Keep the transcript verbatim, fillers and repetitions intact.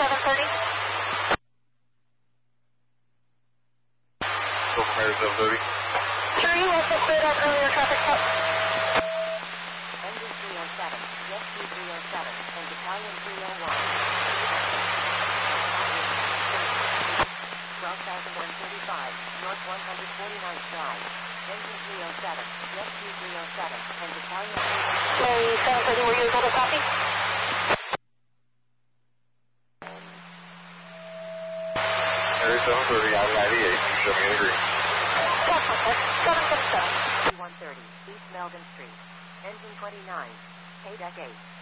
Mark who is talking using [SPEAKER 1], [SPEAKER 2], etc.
[SPEAKER 1] seven thirty.
[SPEAKER 2] Go from there to seven thirty.
[SPEAKER 1] Sure, you also cleared out earlier traffic stop.
[SPEAKER 3] Engine three oh seven, Jet two three oh seven, and Battalion three oh one. twelve thousand thirty-five, North one hundred forty-ninth Drive. Engine three oh seven, Jet two three oh seven, and Battalion three oh one.
[SPEAKER 1] Okay, seven thirty, were you able to copy?
[SPEAKER 2] Area seven thirty, I ninety-eight, show me in the green.
[SPEAKER 1] seven seven seven.
[SPEAKER 3] one thirty, East Melvin Street. Engine twenty-nine, K deck eight.